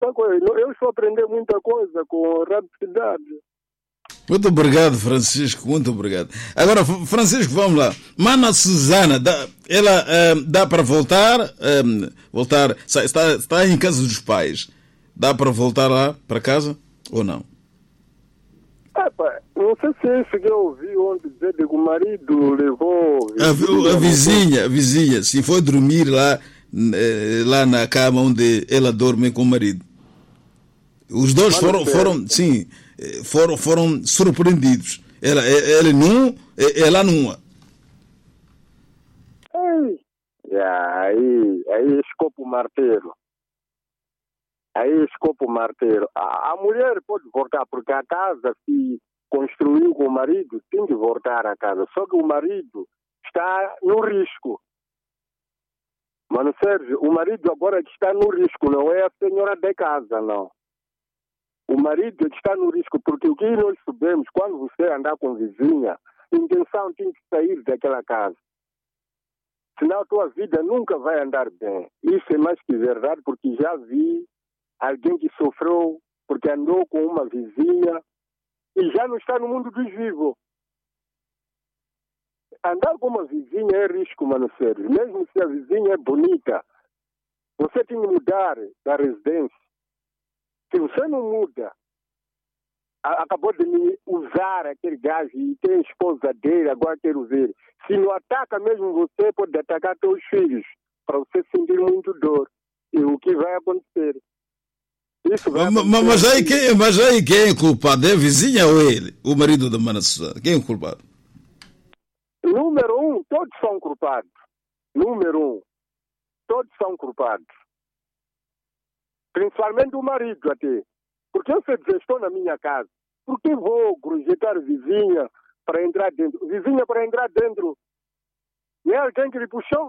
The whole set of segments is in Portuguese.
Eu estou a aprender muita coisa com a radicidade. Muito obrigado, Francisco, muito obrigado. Agora, Francisco, vamos lá. Mana Susana, ela dá para voltar? Está em casa dos pais. Dá para voltar lá para casa ou não? Não sei se é isso que eu ouvi ontem dizer de que o marido levou... A vizinha, se foi dormir lá na cama onde ela dorme com o marido. Os dois foram surpreendidos. Ela num, ela numa. Aí escopa o martelo. A mulher pode voltar, porque a casa se construiu com o marido, tem que voltar à casa. Só que o marido está no risco. Mano Sérgio, o marido agora que está no risco, não é a senhora da casa, não. O marido que está no risco, porque o que nós sabemos, quando você andar com vizinha, a intenção tem que sair daquela casa. Senão a tua vida nunca vai andar bem. Isso é mais que verdade, porque já vi alguém que sofreu porque andou com uma vizinha e já não está no mundo dos vivos. Andar com uma vizinha é risco, mano Sérgio. Mesmo se a vizinha é bonita, você tem que mudar da residência. Se você não muda, acabou de me usar aquele gajo e tem esposa dele, agora quero ver. Se não ataca mesmo você, pode atacar teus filhos, para você sentir muito dor. E o que vai acontecer? Isso vai acontecer. Mas aí quem é culpado? É a vizinha ou ele? O marido da Mana Susana? Quem é o culpado? Número um, todos são culpados. Todos são culpados. Principalmente o marido até. Porque eu sei dizer, estou na minha casa. Por que vou projetar vizinha para entrar dentro? Vizinha para entrar dentro. Não é alguém que lhe puxou?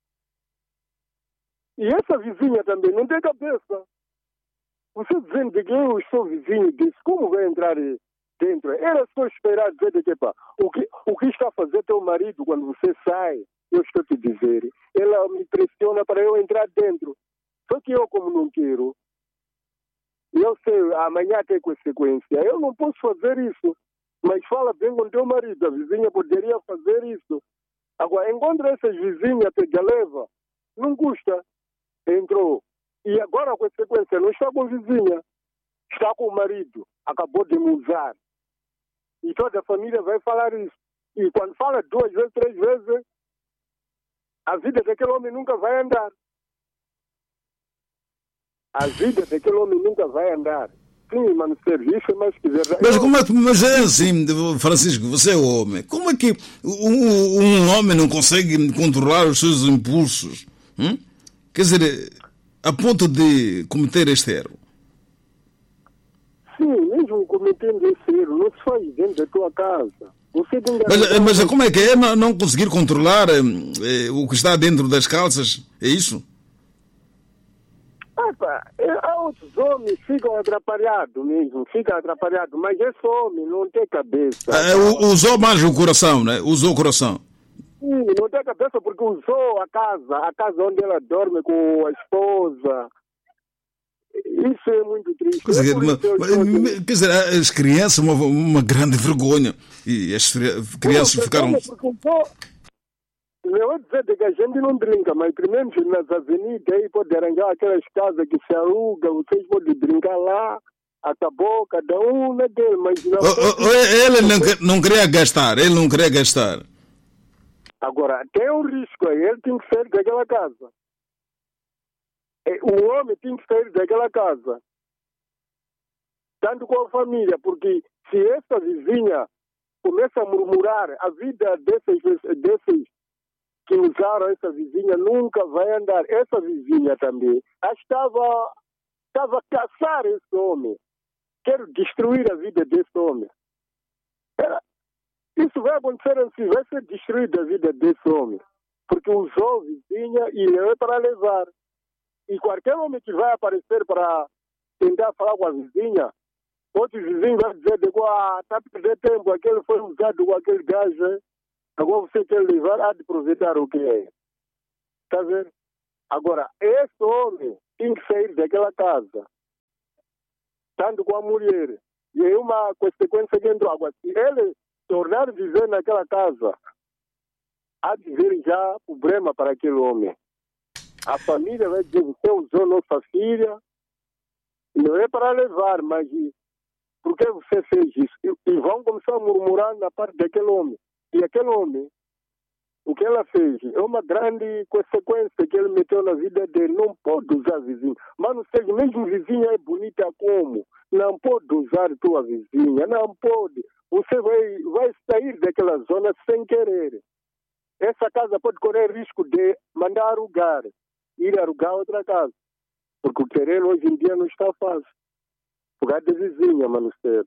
E essa vizinha também não tem cabeça. Você dizendo que eu sou vizinho desse, como vai entrar dentro? Era só esperar dizer que o que está a fazer teu marido quando você sai? Eu estou te dizer. Ela me pressiona para eu entrar dentro. Só que eu, como não quero, eu sei, amanhã tem consequência. Eu não posso fazer isso. Mas fala bem com teu marido. A vizinha poderia fazer isso. Agora, encontra essas vizinhas que leva. Não custa. Entrou. E agora a consequência não está com a vizinha. Está com o marido. Acabou de me usar. E toda a família vai falar isso. E quando fala 2 vezes, 3 vezes, a vida daquele homem nunca vai andar. A vida daquele homem nunca vai andar. Sim, mano, Sérgio, isso é mais que verdade. Mas é assim, Francisco, você é homem. Como é que um homem não consegue controlar os seus impulsos? Quer dizer, a ponto de cometer este erro? Sim, mesmo cometendo esse erro, não se faz dentro da tua casa. Você tem mas como é que é não conseguir controlar o que está dentro das calças? É isso? Há outros homens que ficam atrapalhados mesmo, mas esse homem não tem cabeça. Usou mais o coração, né? Usou o coração. Sim, não tem cabeça porque usou a casa onde ela dorme com a esposa. Isso é muito triste. Quer dizer, as crianças, uma grande vergonha. E as crianças ficaram... Eu vou dizer que a gente não brinca, mas primeiro nas avenidas aí pode arranjar aquelas casas que se alugam, vocês podem brincar lá, acabou, cada um na dele, mas não... Ele não queria gastar. Agora, tem um risco aí, ele tem que sair daquela casa. O homem tem que sair daquela casa. Tanto com a família, porque se essa vizinha começa a murmurar, a vida desses que usaram essa vizinha nunca vai andar. Essa vizinha também estava a caçar esse homem. Quero destruir a vida desse homem. Isso vai acontecer assim, vai ser destruída a vida desse homem. Porque usou a vizinha e levou para levar. E qualquer homem que vai aparecer para tentar falar com a vizinha, outros vizinhos vão dizer, está a perder tempo, aquele foi usado com aquele gajo, agora você quer levar, há de aproveitar o que é. Está vendo? Agora, esse homem tem que sair daquela casa. tanto com a mulher. E é uma consequência que entrou agora. Se ele tornar a viver naquela casa, há de vir já problema para aquele homem. A família vai dizer, você usou nossa filha, não é para levar, mas por que você fez isso? E vão começar a murmurar na parte daquele homem. E aquele homem, o que ela fez, é uma grande consequência que ele meteu na vida dele. Não pode usar vizinho. Mas não seja, mesmo vizinha é bonita como? Não pode usar tua vizinha, não pode. Você vai sair daquela zona sem querer. Essa casa pode correr risco de mandar alugar, ir alugar outra casa. Porque o querer hoje em dia não está fácil. Por causa de vizinha, mano, sério.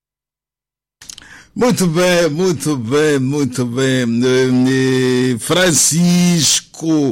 Muito bem, muito bem, muito bem. Francisco,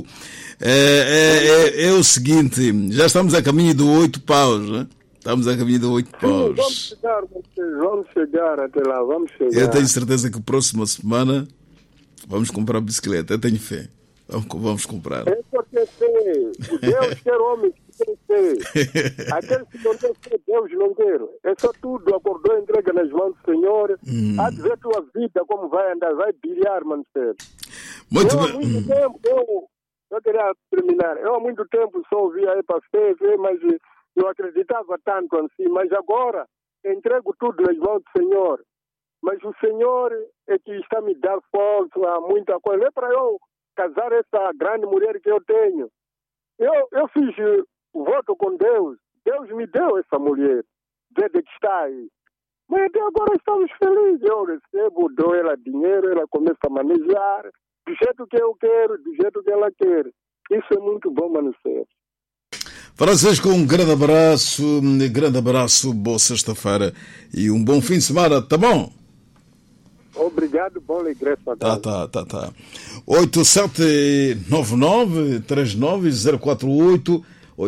é o seguinte, já estamos a caminho de 8 paus, né? Estamos a caminho de 8 paus. Vamos chegar até lá, vamos chegar. Eu tenho certeza que próxima semana vamos comprar bicicleta, eu tenho fé. Vamos comprar. É porque Deus quer homens que tem fé. Aqueles que não têm fé, Deus não quer. É só tudo, acordou, entrega nas mãos do Senhor. Há de ver tua vida como vai andar, vai brilhar, mano, sério. Muito Há muito tempo, eu queria terminar. Eu há muito tempo só ouvia aí para fé, mas não acreditava tanto assim. Mas agora entrego tudo nas mãos do Senhor. Mas o Senhor é que está me dando força a muita coisa. Não é para eu casar essa grande mulher que eu tenho. Eu fiz o voto com Deus. Deus me deu essa mulher, desde que está aí. Mas até agora estamos felizes. Eu recebo, dou ela dinheiro, ela começa a manejar, do jeito que eu quero, do jeito que ela quer. Isso é muito bom, mano, sério. Francisco, um grande abraço, boa sexta-feira e um bom fim de semana, tá bom? Obrigado, bom regresso. Tá. 8799-39-048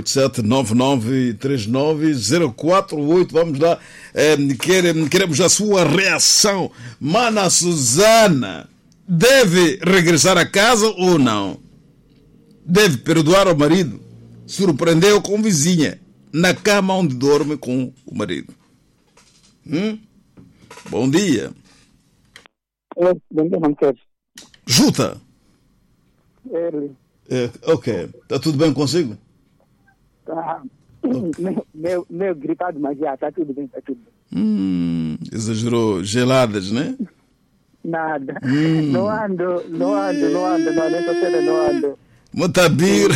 8799-39-048. Vamos lá, queremos a sua reação. Mana Susana, deve regressar a casa ou não? Deve perdoar o marido? Surpreendeu com vizinha na cama onde dorme com o marido. Bom dia. Bom dia, Manqueiro. Juta. Ele. Ok. Está tudo bem consigo? Tá. Meio gripado, mas já está tudo bem, está tudo bem. Exagerou. Geladas, né? Nada. Não ando, nessa cena não ando. Mutabir.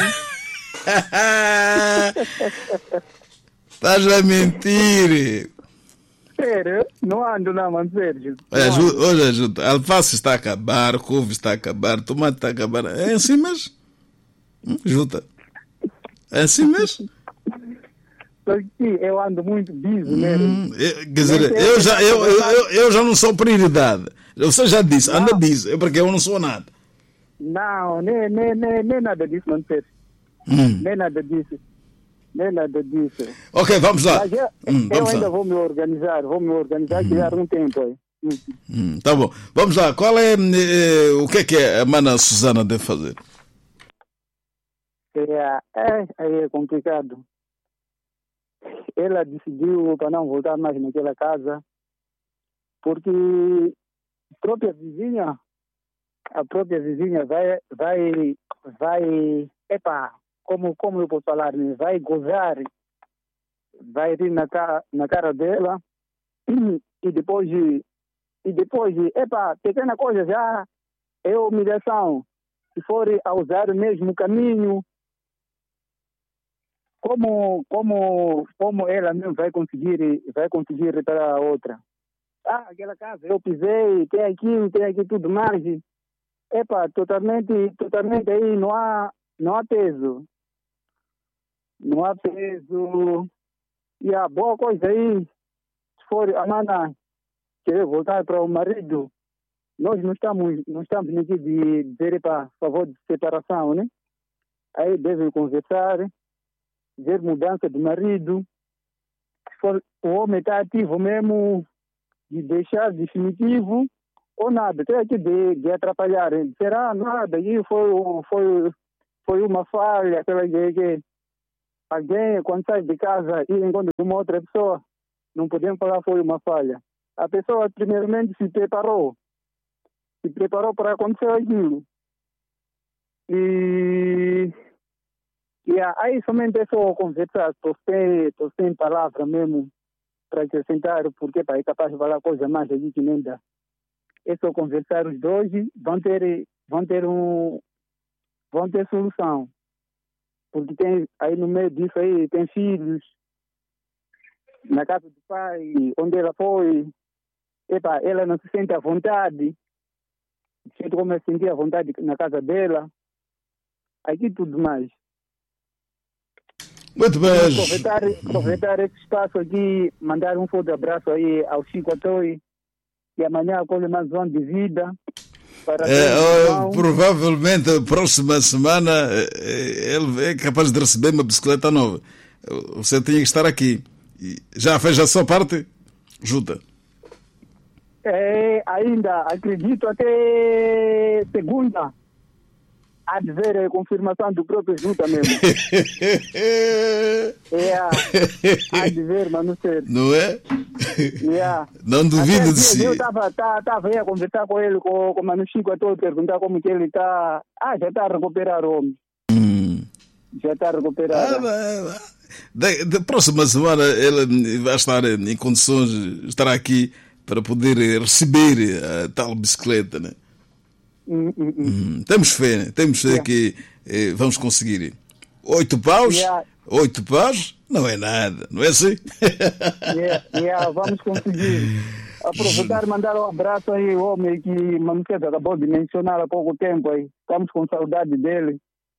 Estás a mentir. Sério? Não ando não, mano, Sérgio. Hoje ajuda. Alface está a acabar, couve está a acabar, tomate está a acabar. É assim mesmo? Juta. É assim mesmo? Porque eu ando muito busy mesmo. Quer dizer, eu já não sou prioridade. Você já disse, anda busy. É porque eu não sou nada. Não, nem nada disso, mano, Sérgio. Nem nada disso. Ok, vamos lá. Mas eu ainda vou me organizar que já há um tempo aí. Tá bom. Vamos lá. Qual é o que é a mana Susana deve fazer? É complicado. Ela decidiu para não voltar mais naquela casa porque a própria vizinha vai como eu posso falar, né? Vai gozar, vai rir na cara dela e depois, pequena coisa já é humilhação. Se for a usar o mesmo caminho, como ela mesmo vai conseguir reparar a outra. Aquela casa eu pisei, tem aqui tudo mais. Totalmente aí não há peso. Não há peso. E a boa coisa aí, se for a mana querer voltar para o marido, nós não estamos aqui de dizer para favor de separação, né? Aí devem conversar, ver mudança do marido. Se for o homem está ativo mesmo, de deixar definitivo, ou nada, tem aqui de atrapalhar. Será nada, e foi uma falha, aquela que alguém, quando sai de casa e encontra uma outra pessoa, não podemos falar que foi uma falha. A pessoa primeiramente se preparou para acontecer aquilo. E aí somente é só conversar, estou sem palavra mesmo para acrescentar, porque é capaz de falar coisa mais aqui que nem dá. É só conversar os dois e vão ter solução. Porque tem, aí no meio disso aí, tem filhos, na casa do pai, onde ela foi, ela não se sente à vontade, sente como ela se sentia à vontade na casa dela, aqui tudo mais. Muito bem. Aproveitar esse espaço aqui, mandar um forte abraço aí ao Chico Atoi, e amanhã acolhe mais um ano de vida. Provavelmente a próxima semana ele é capaz de receber uma bicicleta nova. Você tinha que estar aqui. Já fez a sua parte, Juta? Ainda acredito até segunda. Há de ver a confirmação do próprio Juta mesmo. Há de ver, mas não sei. Não é? Não duvido de si. Eu estava aí a conversar com ele, com o Mano Chico, a perguntar como que ele está. Já está a recuperar o homem. Já está a recuperar. Da próxima semana ele vai estar em condições de estar aqui para poder receber a tal bicicleta, né? Temos fé que vamos conseguir. 8 paus? 8 paus? Não é nada, não é assim? Vamos conseguir. Aproveitar e mandar um abraço aí ao homem que Manuqueta acabou de mencionar há pouco tempo aí. Estamos com saudade dele.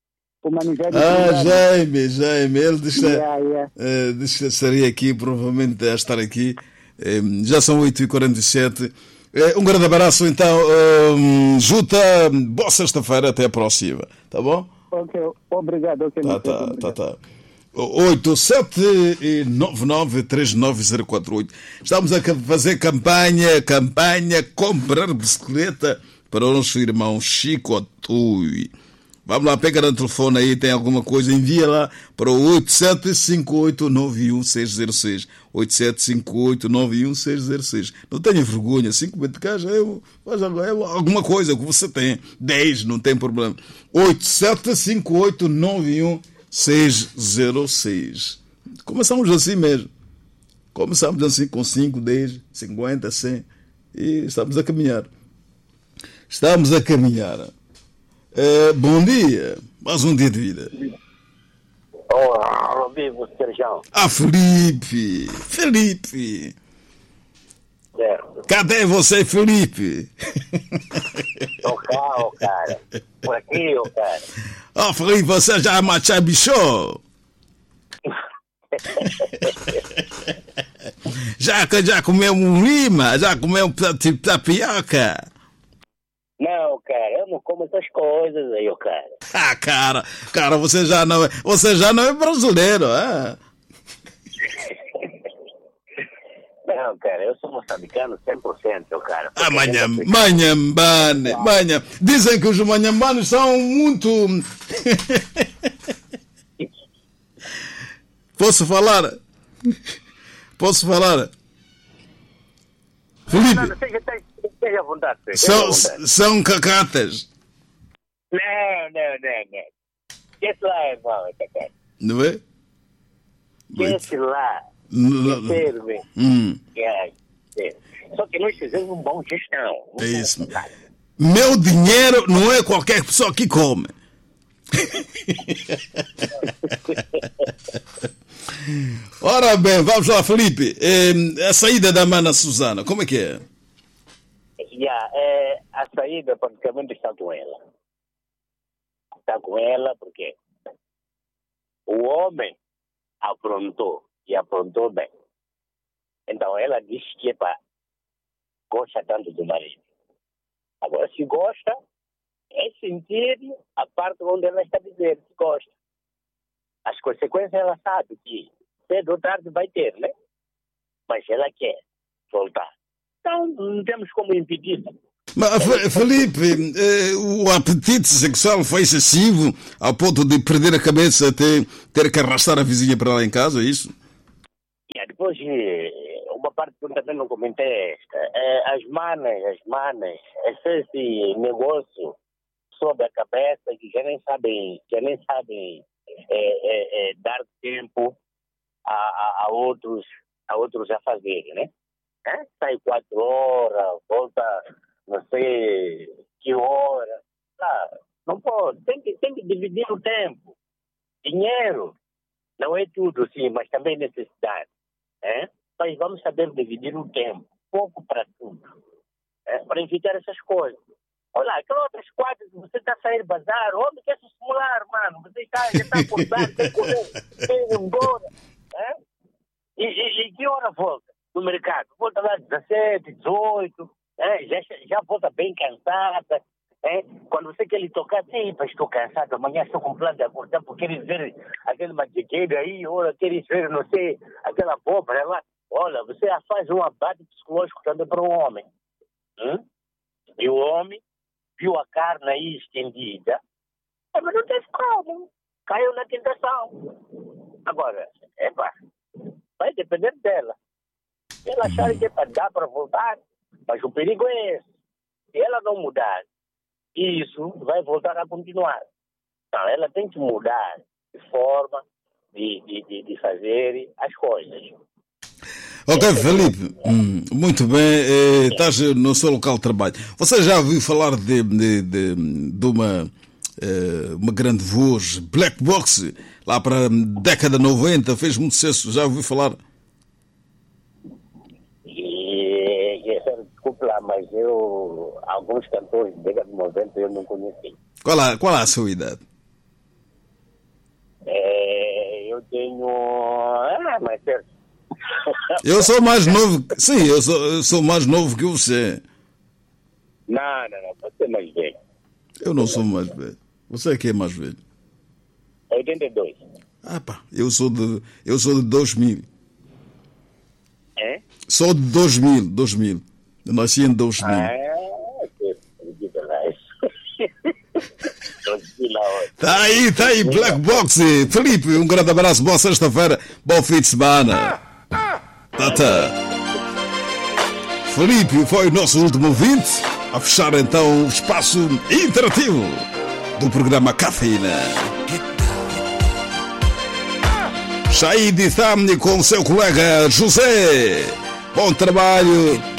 Jaime, ele disse que estaria aqui, provavelmente a estar aqui. Já são 8h47. Um grande abraço então, Juta, boa sexta-feira, até a próxima, tá bom? Ok, obrigado. Tá. 8799390048. Estamos a fazer campanha, comprar bicicleta para o nosso irmão Chico Atui. Vamos lá, pega no telefone aí, tem alguma coisa, envia lá para o 8758910606. 8758910606. Não tenha vergonha, 5 mil de caixa, faz alguma coisa que você tem. 10, não tem problema. 8758910606. Começamos assim mesmo. Começamos assim com 5, 10, 50, 100 e estamos a caminhar. Bom dia, mais um dia de vida. Olá, vivo, Sérgio. Felipe. Certo. Cadê você, Felipe? Tô cá, cara. Por aqui, cara. Felipe, você já machabichou? já comeu um lima? Já comeu tapioca? Não, cara, eu não como essas coisas aí, cara. Cara, você já não é brasileiro, é? Não, cara, eu sou moçambicano 100%, cara. Manhambane. Dizem que os manhambanos são muito... Posso falar? Felipe? Não, esteja à vontade. São cacatas. Não. Esse lá é mal, cara. Não é? Esse lá serve. Só que nós fizemos uma boa gestão. É isso. Meu dinheiro não é qualquer pessoa que come. Ora bem, vamos lá, Felipe. A saída da mana Susana, como é que é? A saída praticamente está com ela. Está com ela porque o homem aprontou e aprontou bem. Então ela diz que gosta tanto do marido. Agora, se gosta, é sentir a parte onde ela está dizendo que gosta. As consequências ela sabe que cedo ou tarde vai ter, né? Mas ela quer voltar. Então, não temos como impedir. Mas, Felipe, o apetite sexual foi excessivo ao ponto de perder a cabeça até ter que arrastar a vizinha para lá em casa, é isso? Depois, uma parte que eu também não comentei é esta. As manas, esse negócio sob a cabeça que já nem sabem dar tempo a outros a fazerem, né? Sai 4 horas, volta não sei que hora. Não pode, tem que dividir o tempo. Dinheiro não é tudo, sim, mas também necessidade. Mas vamos saber dividir o tempo, pouco para tudo, para evitar essas coisas. Olha lá, aquelas outras 4 que você está a sair bazar, onde quer se simular, mano? Você já está acordado, tem que correr, tem que ir embora. E que hora volta no mercado? Volta lá 17, 18, já volta bem cansada. Quando você quer lhe tocar, mas estou cansado, amanhã estou com plano de acordar, porque queres ver aquele magiqueiro aí, ou queres ver, não sei, aquela abóbora lá. Olha, você faz um abate psicológico também para o homem. E o homem viu a carne aí estendida, mas não teve como, caiu na tentação. Agora, vai depender dela. Se ela achar que dá para voltar, mas o perigo é esse. Se ela não mudar, isso vai voltar a continuar. Então, ela tem que mudar de forma de fazer as coisas. Ok, Felipe, muito bem, estás no seu local de trabalho. Você já ouviu falar de uma grande voz, Black Box, lá para a década 90, fez muito sucesso, já ouviu falar? Desculpe lá, mas alguns cantores da década de 90 eu não conheci. Qual é a sua idade? Eu tenho... mais perto. Eu sou mais novo, sim, eu sou mais novo que você. Não, você é mais velho. Eu não sou mais velho. Você é que é mais velho? 82. Eu sou de 2000. Sou de 2000. Eu nasci em 2000. Tá aí, Black Box. Felipe, um grande abraço, boa sexta-feira, bom fim de semana. Felipe foi o nosso último ouvinte a fechar então o espaço interativo do programa Cafeína. Saí de Tamni com o seu colega José. Bom trabalho.